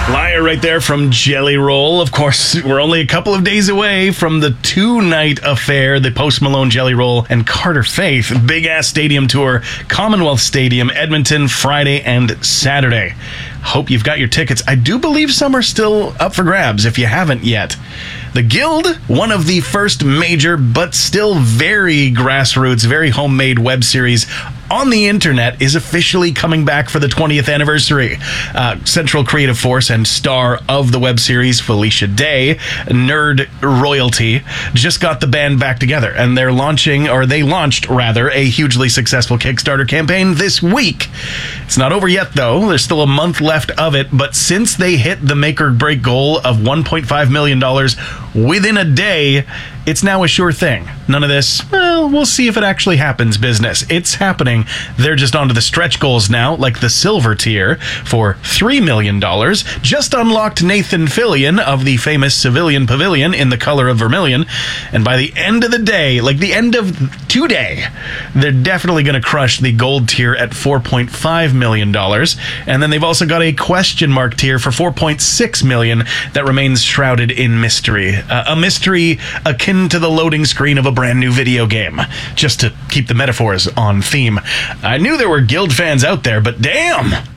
Liar right there from Jelly Roll. Of course, we're only a couple of days away from the two-night affair, the Post Malone, Jelly Roll, and Carter Faith big-ass stadium tour, Commonwealth Stadium, Edmonton, Friday and Saturday. Hope you've got your tickets. I do believe some are still up for grabs if you haven't yet. The Guild, one of the first major but still very grassroots, very homemade web series on the internet, is officially coming back for the 20th anniversary. Central creative force and star of the web series, Felicia Day, nerd royalty, just got the band back together, and they launched a hugely successful Kickstarter campaign this week. It's not over yet, though. There's still a month left of it, but since they hit the make or break goal of $1.5 million within a day, it's now a sure thing. None of this, well, we'll see if it actually happens business. It's happening. They're just onto the stretch goals now, like the silver tier for $3 million. Just unlocked Nathan Fillion of the famous Civilian Pavilion in the color of vermilion. And by the end of the day, like the end of today, they're definitely going to crush the gold tier at $4.5 million. And then they've also got a question mark tier for $4.6 million that remains shrouded in mystery. A mystery akin to the loading screen of a brand new video game, just to keep the metaphors on theme. I knew there were Guild fans out there, but damn!